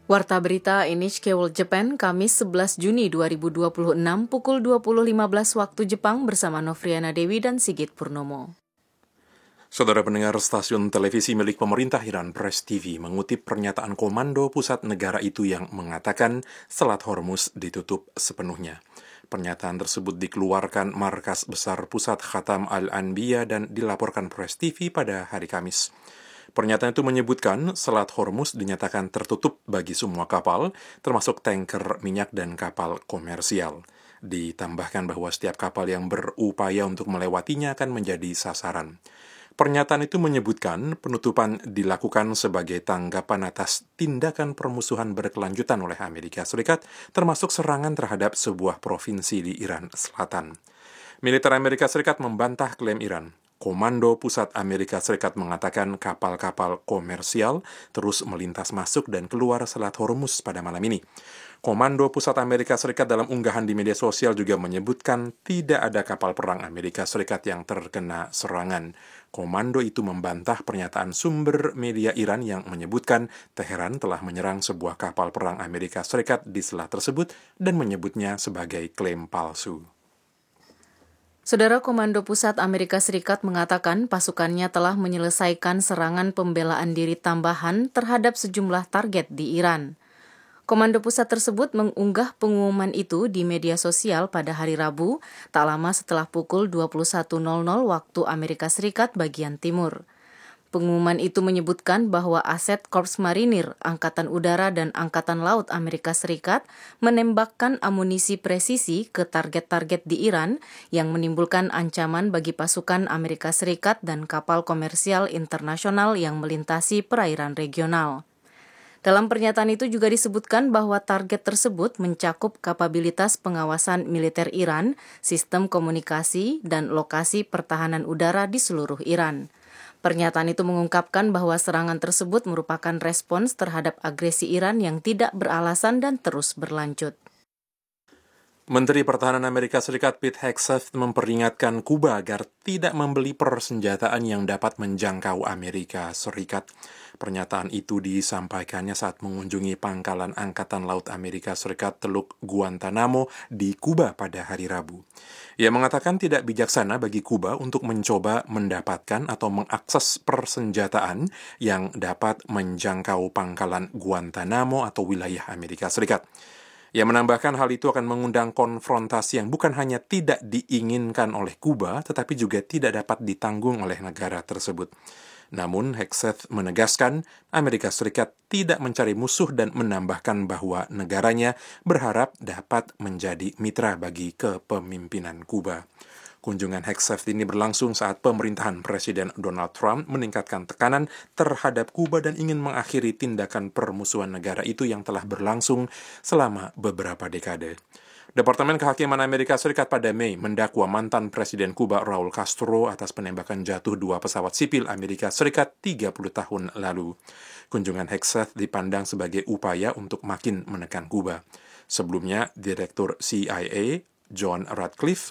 Warta berita NHK World Japan, Kamis 11 Juni 2026 pukul 20.15 waktu Jepang bersama Novriana Dewi dan Sigit Purnomo. Saudara pendengar, stasiun televisi milik pemerintah Iran Press TV mengutip pernyataan Komando Pusat Negara itu yang mengatakan Selat Hormuz ditutup sepenuhnya. Pernyataan tersebut dikeluarkan Markas Besar Pusat Khatam Al-Anbiya dan dilaporkan Press TV pada hari Kamis. Pernyataan itu menyebutkan Selat Hormuz dinyatakan tertutup bagi semua kapal, termasuk tanker minyak dan kapal komersial. Ditambahkan bahwa setiap kapal yang berupaya untuk melewatinya akan menjadi sasaran. Pernyataan itu menyebutkan penutupan dilakukan sebagai tanggapan atas tindakan permusuhan berkelanjutan oleh Amerika Serikat, termasuk serangan terhadap sebuah provinsi di Iran Selatan. Militer Amerika Serikat membantah klaim Iran. Komando Pusat Amerika Serikat mengatakan kapal-kapal komersial terus melintas masuk dan keluar Selat Hormuz pada malam ini. Komando Pusat Amerika Serikat dalam unggahan di media sosial juga menyebutkan tidak ada kapal perang Amerika Serikat yang terkena serangan. Komando itu membantah pernyataan sumber media Iran yang menyebutkan Teheran telah menyerang sebuah kapal perang Amerika Serikat di selat tersebut dan menyebutnya sebagai klaim palsu. Saudara, Komando Pusat Amerika Serikat mengatakan pasukannya telah menyelesaikan serangan pembelaan diri tambahan terhadap sejumlah target di Iran. Komando Pusat tersebut mengunggah pengumuman itu di media sosial pada hari Rabu, tak lama setelah pukul 21.00 waktu Amerika Serikat bagian timur. Pengumuman itu menyebutkan bahwa aset Korps Marinir, Angkatan Udara dan Angkatan Laut Amerika Serikat menembakkan amunisi presisi ke target-target di Iran yang menimbulkan ancaman bagi pasukan Amerika Serikat dan kapal komersial internasional yang melintasi perairan regional. Dalam pernyataan itu juga disebutkan bahwa target tersebut mencakup kapabilitas pengawasan militer Iran, sistem komunikasi, dan lokasi pertahanan udara di seluruh Iran. Pernyataan itu mengungkapkan bahwa serangan tersebut merupakan respons terhadap agresi Iran yang tidak beralasan dan terus berlanjut. Menteri Pertahanan Amerika Serikat Pete Hegseth memperingatkan Kuba agar tidak membeli persenjataan yang dapat menjangkau Amerika Serikat. Pernyataan itu disampaikannya saat mengunjungi pangkalan Angkatan Laut Amerika Serikat Teluk Guantanamo di Kuba pada hari Rabu. Ia mengatakan tidak bijaksana bagi Kuba untuk mencoba mendapatkan atau mengakses persenjataan yang dapat menjangkau pangkalan Guantanamo atau wilayah Amerika Serikat. Ia menambahkan hal itu akan mengundang konfrontasi yang bukan hanya tidak diinginkan oleh Kuba, tetapi juga tidak dapat ditanggung oleh negara tersebut. Namun, Hegseth menegaskan Amerika Serikat tidak mencari musuh dan menambahkan bahwa negaranya berharap dapat menjadi mitra bagi kepemimpinan Kuba. Kunjungan Hegseth ini berlangsung saat pemerintahan Presiden Donald Trump meningkatkan tekanan terhadap Kuba dan ingin mengakhiri tindakan permusuhan negara itu yang telah berlangsung selama beberapa dekade. Departemen Kehakiman Amerika Serikat pada Mei mendakwa mantan Presiden Kuba Raul Castro atas penembakan jatuh 2 pesawat sipil Amerika Serikat 30 tahun lalu. Kunjungan Hegseth dipandang sebagai upaya untuk makin menekan Kuba. Sebelumnya, Direktur CIA John Ratcliffe